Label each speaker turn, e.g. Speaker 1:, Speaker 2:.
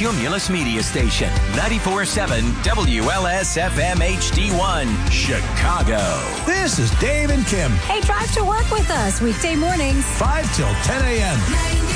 Speaker 1: Cumulus Media Station. 94.7 WLS-FM HD1, Chicago.
Speaker 2: This is Dave and Kim.
Speaker 3: Hey, drive to work with us weekday mornings.
Speaker 2: 5 till 10 a.m.